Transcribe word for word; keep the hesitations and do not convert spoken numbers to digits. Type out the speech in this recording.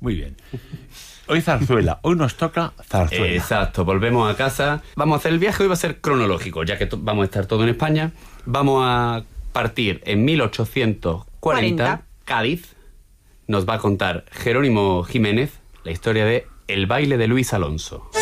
Muy bien. Hoy zarzuela, hoy nos toca zarzuela. Exacto, volvemos a casa. Vamos a hacer el viaje, hoy va a ser cronológico, ya que to- vamos a estar todo en España. Vamos a partir en mil ochocientos cuarenta, cuarenta. Cádiz. Nos va a contar Jerónimo Jiménez la historia de El baile de Luis Alonso.